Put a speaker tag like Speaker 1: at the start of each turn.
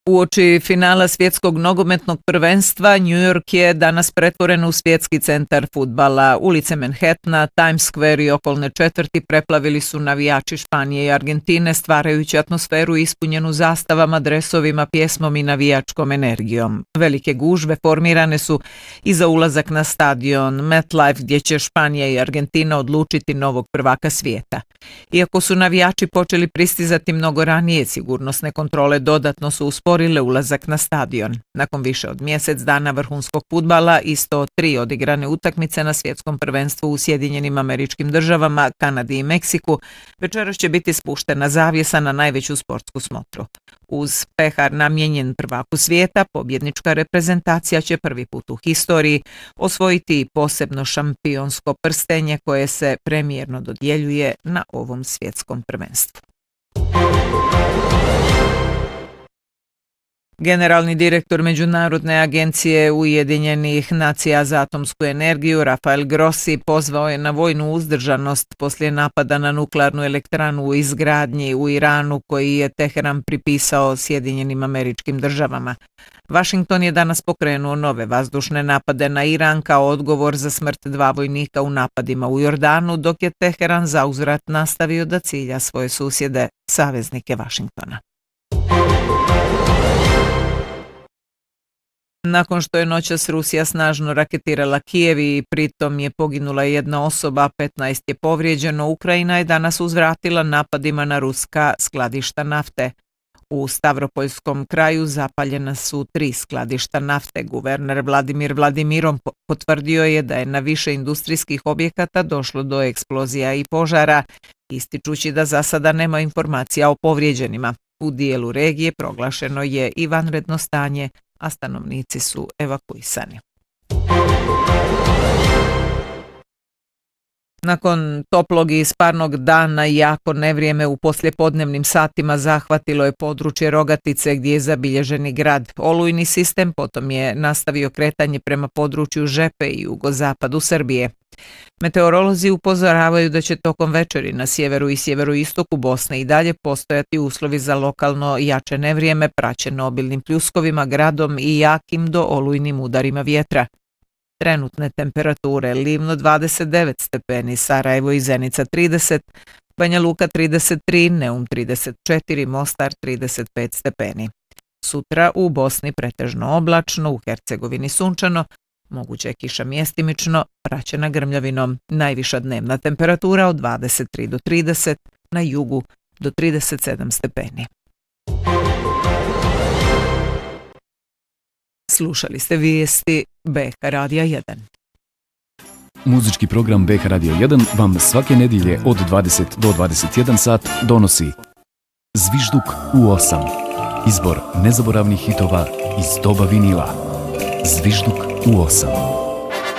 Speaker 1: Uoči finala svjetskog nogometnog prvenstva, New York je danas pretvoren u svjetski centar fudbala. Ulice Manhattana, Times Square i okolne četvrti preplavili su navijači Španije i Argentine, stvarajući atmosferu ispunjenu zastavama, dresovima, pjesmom i navijačkom energijom. Velike gužve formirane su i za ulazak na stadion MetLife, gdje će Španija i Argentina odlučiti novog prvaka svijeta. Iako su navijači počeli pristizati mnogo ranije, sigurnosne kontrole dodatno su usporile ulazak na stadion. Nakon više od mjesec dana vrhunskog fudbala i 103 odigrane utakmice na svjetskom prvenstvu u Sjedinjenim Američkim Državama, Kanadi i Meksiku, večeras će biti spuštena zavjesa na najveću sportsku smotru. Uz pehar namijenjen prvaku svijeta, pobjednička reprezentacija će prvi put u historiji osvojiti posebno šampionsko prstenje koje se premijerno dodjeljuje na ovom svjetskom prvenstvu. Generalni direktor Međunarodne agencije Ujedinjenih nacija za atomsku energiju Rafael Grossi pozvao je na vojnu uzdržanost poslije napada na nuklearnu elektranu u izgradnji u Iranu koji je Teheran pripisao Sjedinjenim Američkim Državama. Washington je danas pokrenuo nove vazdušne napade na Iran kao odgovor za smrt 2 vojnika u napadima u Jordanu, dok je Teheran zauzvrat nastavio da cilja svoje susjede, saveznike Washingtona. Nakon što je noćas Rusija snažno raketirala Kijev i pritom je poginula 1 osoba, 15 je povrijeđeno, Ukrajina je danas uzvratila napadima na ruska skladišta nafte. U Stavropoljskom kraju zapaljena su 3 skladišta nafte. Guverner Vladimir Vladimirov potvrdio je da je na više industrijskih objekata došlo do eksplozija i požara, ističući da za sada nema informacija o povrijeđenima. U dijelu regije proglašeno je i vanredno stanje, a stanovnici su evakuisani. Nakon toplog i sparnog dana, jako nevrijeme u poslijepodnevnim satima zahvatilo je područje Rogatice gdje je zabilježeni grad. Olujni sistem potom je nastavio kretanje prema području Žepe i jugozapadu Srbije. Meteorolozi upozoravaju da će tokom večeri na sjeveru i sjeveroistoku Bosne i dalje postojati uslovi za lokalno jače nevrijeme praćeno obilnim pljuskovima, gradom i jakim do olujnim udarima vjetra. Trenutne temperature: Livno 29 stepeni, Sarajevo i Zenica 30, Banja Luka 33, Neum 34, Mostar 35 stepeni. Sutra u Bosni pretežno oblačno, u Hercegovini sunčano, moguće je kiša mjestimično, praćena grmljavinom. Najviša dnevna temperatura od 23 do 30, na jugu do 37 stepeni. Slušali ste vijesti BH Radija 1.
Speaker 2: Muzički program BH Radio 1 vam svake nedjelje od 20 do 21 sat donosi Zvižduk u 8. Izbor nezaboravnih hitova iz doba vinila. Zvižduk u 8.